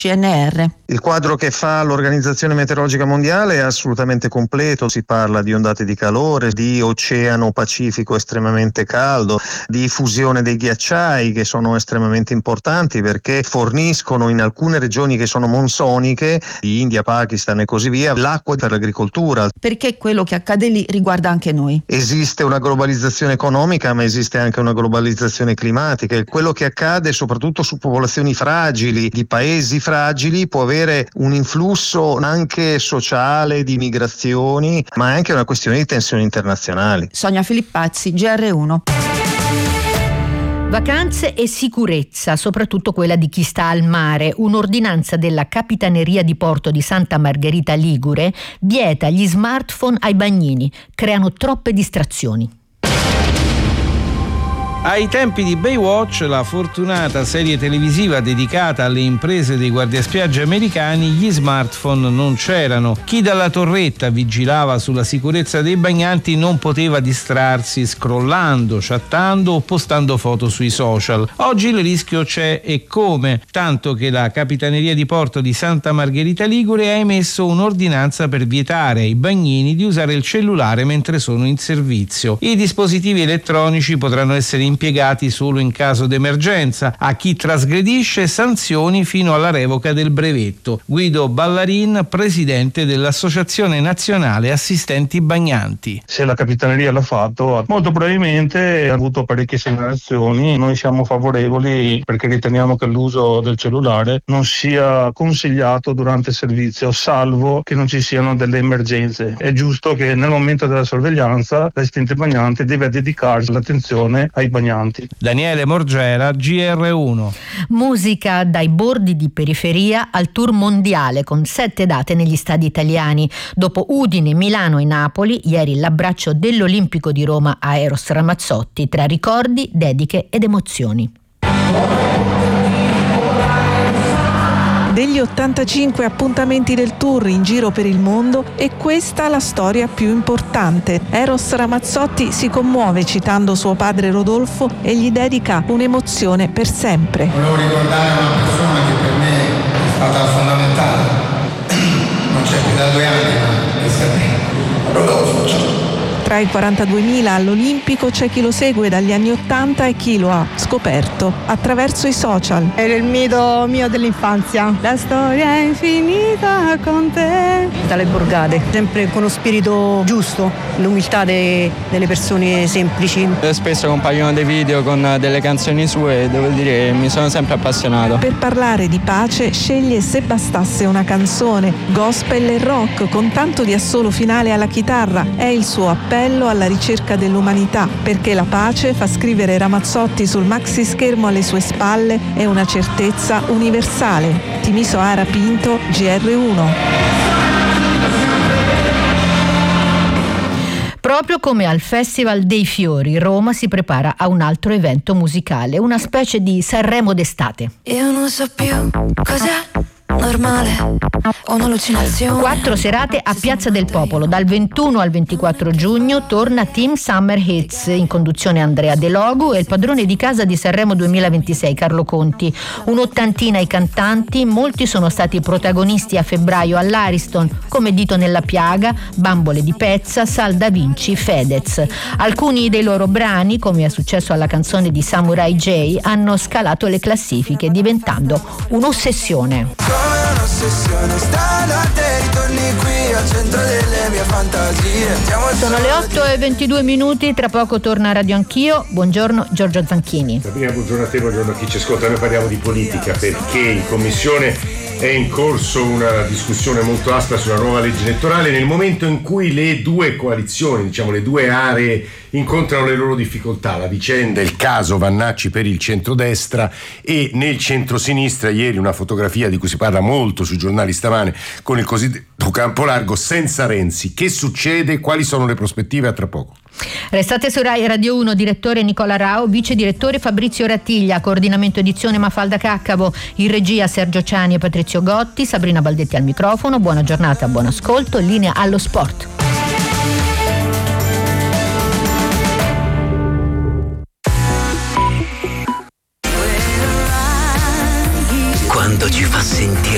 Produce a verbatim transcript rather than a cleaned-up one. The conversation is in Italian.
C N R. Il quadro che fa l'Organizzazione Meteorologica Mondiale è assolutamente completo, si parla di ondate di calore, di oceano Pacifico estremamente caldo, di fusione dei ghiacciai che sono estremamente importanti perché forniscono in alcune regioni che sono monsoniche, India, Pakistan e così via, l'acqua per l'agricoltura. Perché quello che accade lì riguarda anche noi. Esiste una globalizzazione economica, ma esiste anche una globalizzazione climatica e quello che accade soprattutto su popolazioni fragili, di paesi fragili, può avere un influsso anche sociale di migrazioni, ma è anche una questione di tensioni internazionali. Sonia Filippazzi, G R uno. Vacanze e sicurezza, soprattutto quella di chi sta al mare. Un'ordinanza della Capitaneria di Porto di Santa Margherita Ligure vieta gli smartphone ai bagnini, creano troppe distrazioni. Ai tempi di Baywatch, la fortunata serie televisiva dedicata alle imprese dei guardiaspiagge americani, gli smartphone non c'erano. Chi dalla torretta vigilava sulla sicurezza dei bagnanti non poteva distrarsi scrollando, chattando o postando foto sui social. Oggi il rischio c'è e come, tanto che la Capitaneria di Porto di Santa Margherita Ligure ha emesso un'ordinanza per vietare ai bagnini di usare il cellulare mentre sono in servizio. I dispositivi elettronici potranno essere impiegati solo in caso d'emergenza. A chi trasgredisce sanzioni fino alla revoca del brevetto. Guido Ballarin, presidente dell'Associazione Nazionale Assistenti Bagnanti. Se la Capitaneria l'ha fatto, molto probabilmente ha avuto parecchie segnalazioni. Noi siamo favorevoli perché riteniamo che l'uso del cellulare non sia consigliato durante il servizio, salvo che non ci siano delle emergenze. È giusto che nel momento della sorveglianza l'assistente bagnante deve dedicarsi l'attenzione ai bagnanti. Daniele Morgera, G R uno. Musica dai bordi di periferia al tour mondiale con sette date negli stadi italiani. Dopo Udine, Milano e Napoli, ieri l'abbraccio dell'Olimpico di Roma a Eros Ramazzotti, tra ricordi, dediche ed emozioni. Degli ottantacinque appuntamenti del tour in giro per il mondo è questa la storia più importante. Eros Ramazzotti si commuove citando suo padre Rodolfo e gli dedica un'emozione per sempre. Volevo ricordare una persona che per me è stata fondamentale, non c'è più da due anni, ma è sempre Rodolfo. Ciao. Tra i quarantaduemila all'Olimpico c'è chi lo segue dagli anni ottanta e chi lo ha scoperto attraverso i social. Era il mito mio dell'infanzia. La storia è infinita con te. Dalle Borgate, sempre con lo spirito giusto, l'umiltà de, delle persone semplici. Spesso compaiono dei video con delle canzoni sue e devo dire che mi sono sempre appassionato. Per parlare di pace sceglie Se bastasse una canzone, gospel e rock con tanto di assolo finale alla chitarra. È il suo appello alla ricerca dell'umanità, perché la pace, fa scrivere Ramazzotti sul maxi schermo alle sue spalle, è una certezza universale. Timisoara Pinto, G R uno. Proprio come al Festival dei Fiori, Roma si prepara a un altro evento musicale, una specie di Sanremo d'estate. Io non so più cos'è normale o un'allucinazione. Quattro serate a Piazza del Popolo. Dal ventuno al ventiquattro giugno torna Team Summer Hits, in conduzione Andrea De Logu e il padrone di casa di Sanremo duemilaventisei, Carlo Conti. Un'ottantina i cantanti, molti sono stati protagonisti a febbraio all'Ariston, come Dito nella piaga, Bambole di Pezza, Sal da Vinci, Fedez. Alcuni dei loro brani, come è successo alla canzone di Samurai J, hanno scalato le classifiche, diventando un'ossessione. Sono le otto e ventidue minuti, tra poco torna Radio Anch'io. Buongiorno Giorgio Zanchini. Sabrina, buongiorno a te, buongiorno a chi ci ascolta. Noi parliamo di politica perché in commissione è in corso una discussione molto aspra sulla nuova legge elettorale nel momento in cui le due coalizioni, diciamo le due aree, incontrano le loro difficoltà. La vicenda, il caso Vannacci per il centrodestra e nel centrosinistra. Ieri una fotografia di cui si parla molto sui giornali stamane con il cosiddetto campo largo senza Renzi. Che succede? Quali sono le prospettive? A tra poco. Restate su Rai Radio uno, direttore Nicola Rao, vice direttore Fabrizio Rattiglia, coordinamento edizione Mafalda Caccavo, in regia Sergio Ciani e Patrizio Gotti, Sabrina Baldetti al microfono. Buona giornata, buon ascolto, linea allo sport. Quando ci fa sentire